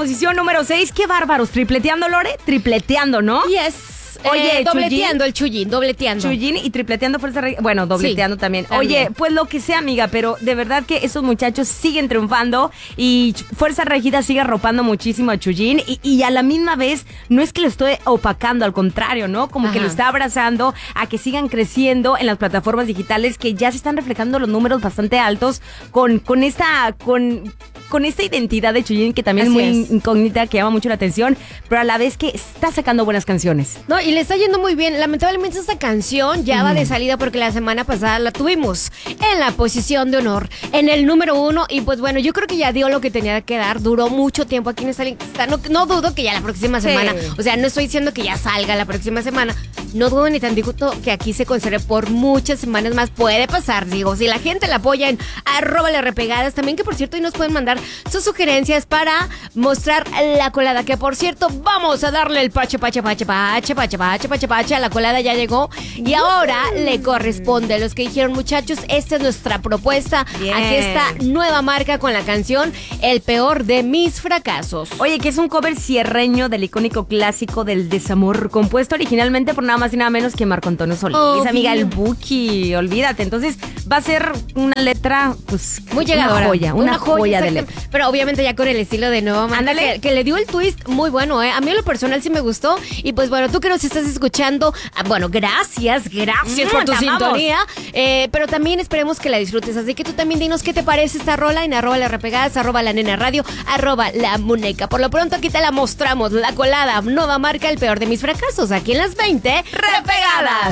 posición número 6. Qué bárbaros. Tripleteando, Lore. Tripleteando, ¿no? Yes. Oye, dobleteando el Chuyín, dobleteando. Chuyín y tripleteando Fuerza Regida. Bueno, dobleteando Sí, también. también. Oye, pues lo que sea, amiga, pero de verdad que esos muchachos siguen triunfando y Fuerza Regida sigue arropando muchísimo a Chuyín y a la misma vez no es que lo estoy opacando, al contrario, ¿no? Como que lo está abrazando a que sigan creciendo en las plataformas digitales, que ya se están reflejando los números bastante altos con esta identidad de Chuyín, que también Así es muy es. incógnita, que llama mucho la atención, pero a la vez que está sacando buenas canciones. No, y le está yendo muy bien. Lamentablemente esta canción ya va de salida porque la semana pasada la tuvimos en la posición de honor, en el número 1. Y pues bueno, yo creo que ya dio lo que tenía que dar. Duró mucho tiempo aquí en esta lista. No dudo que ya la próxima semana, o sea, no estoy diciendo que ya salga la próxima semana. No dudo ni tan digo que aquí se conserve por muchas semanas más. Puede pasar, digo, si la gente la apoya en @repegadas. También, que por cierto, ahí nos pueden mandar sus sugerencias para mostrar la colada. Que por cierto, vamos a darle el pache a la colada. Ya llegó y ahora le corresponde a los que dijeron: muchachos, esta es nuestra propuesta. Bien. Aquí está nueva marca con la canción El peor de mis fracasos. Oye, que es un cover cierreño del icónico clásico del desamor, compuesto originalmente por nada más y nada menos que Marco Antonio Solís, Obvio. amiga, el Buki, olvídate. Entonces va a ser una letra, pues, Muy llegadora. una joya de exacto. letra. Pero obviamente ya con el estilo de nueva marca, Ándale. que le dio el twist muy bueno, ¿eh? A mí en lo personal sí me gustó. Y pues bueno, tú que nos estás escuchando, bueno, gracias por tu te amamos. sintonía. Pero también esperemos que la disfrutes. Así que tú también dinos qué te parece esta rola en @las_repegadas, @la_nena_radio, @la_muneca. Por lo pronto aquí te la mostramos, la colada, nueva marca, El peor de mis fracasos, aquí en las 20 ¡Repegadas!